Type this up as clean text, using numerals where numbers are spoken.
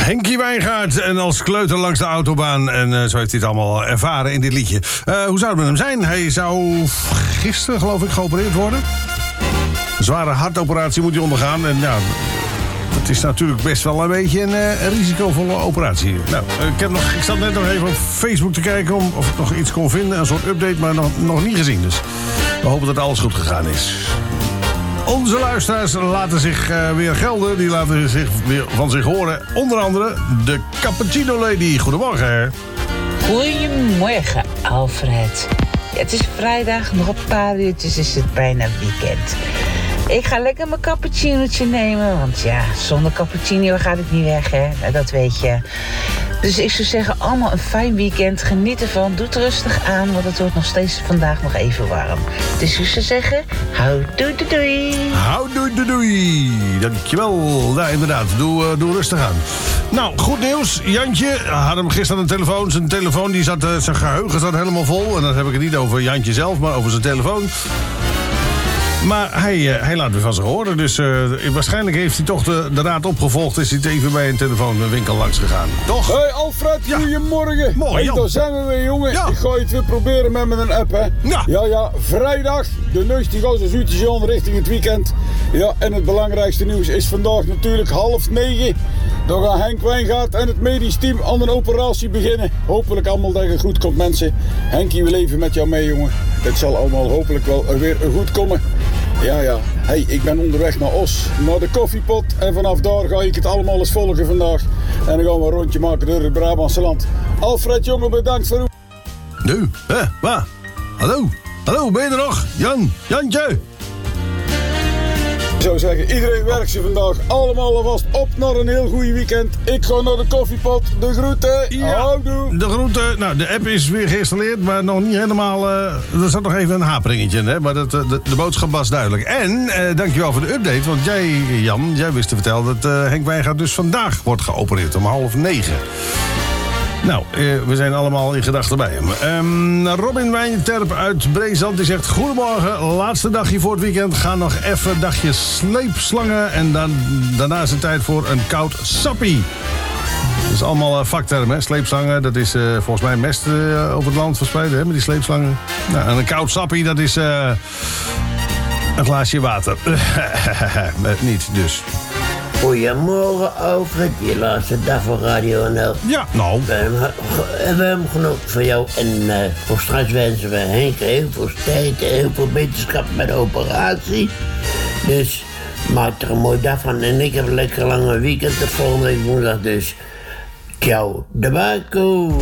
Henkie Wijngaard en als kleuter langs de autobaan. En zo heeft hij het allemaal ervaren in dit liedje. Hoe zou het met hem zijn? Hij zou gisteren, geloof ik, geopereerd worden. Een zware hartoperatie moet hij ondergaan. En ja, het is natuurlijk best wel een beetje een risicovolle operatie. Nou, ik zat net nog even op Facebook te kijken of ik nog iets kon vinden. Een soort update, maar nog niet gezien. Dus we hopen dat alles goed gegaan is. Onze luisteraars laten zich weer gelden. Die laten zich weer van zich horen. Onder andere de Cappuccino Lady. Goedemorgen, hè? Goedemorgen, Alfred. Ja, het is vrijdag, nog een paar uurtjes is het bijna weekend. Ik ga lekker mijn cappuccinootje nemen, want ja, zonder cappuccino gaat het niet weg, hè? Dat weet je. Dus ik zou zeggen, allemaal een fijn weekend. Geniet ervan, doe het rustig aan, want het wordt nog steeds vandaag nog even warm. Dus ik zou zeggen, hou doei doei doei. Hou doei doei doei. Dankjewel. Ja, inderdaad, doe rustig aan. Nou, goed nieuws. Jantje had hem gisteren aan de telefoon. Zijn telefoon, zijn geheugen zat helemaal vol. En dan heb ik het niet over Jantje zelf, maar over zijn telefoon. Maar hij laat weer van zich horen. Dus waarschijnlijk heeft hij toch de raad opgevolgd. Is hij even bij een telefoonwinkel langs gegaan. Toch? Hey Alfred, ja. Goedemorgen. Mooi, hey, daar zijn we weer, jongen. Ja. Ik ga het weer proberen met een app, hè. Ja, vrijdag. De neus die gaat als uurtjes aan richting het weekend. Ja, en het belangrijkste nieuws is vandaag natuurlijk 8:30. Dan gaan Henk Wijngaard en het medisch team aan een operatie beginnen. Hopelijk allemaal dat het goed komt, mensen. Henkie, we leven met jou mee, jongen. Het zal allemaal hopelijk wel weer goed komen. Ja. Hey, ik ben onderweg naar Os, naar de koffiepot. En vanaf daar ga ik het allemaal eens volgen vandaag. En dan gaan we een rondje maken door het Brabantse land. Alfred, jongen, bedankt voor u. Nu, waar? Hallo, ben je er nog? Jantje? Ik zou zeggen, iedereen werkt ze vandaag allemaal alvast op naar een heel goed weekend. Ik ga naar de koffiepot. De groeten. Ja, houdoe. de groeten. Nou, de app is weer geïnstalleerd, maar nog niet helemaal... er zat nog even een haperingetje in, hè? Maar de boodschap was duidelijk. En dankjewel voor de update, want jij wist te vertellen dat Henk Wijngaard dus vandaag wordt geopereerd om 8:30. Nou, we zijn allemaal in gedachten bij hem. Robin Wijnterp uit Breezand die zegt... Goedemorgen, laatste dagje voor het weekend. Ga nog even een dagje sleepslangen. En daarna is het tijd voor een koud sappie. Dat is allemaal vaktermen, hè? Sleepslangen, dat is volgens mij mest over het land verspreid, hè? Met die sleepslangen. Nou, en een koud sappie, dat is een glaasje water. Niet dus. Goedemorgen, Alfred. Je laatste dag voor Radio NL. Ja, nou. We hebben genoeg van jou. En voor straks wensen we Henk heel veel sterkte en heel veel wetenschap met de operatie. Dus maak er een mooie dag van. En ik heb een lekker lange weekend de volgende week woensdag. Dus ciao, de Baco.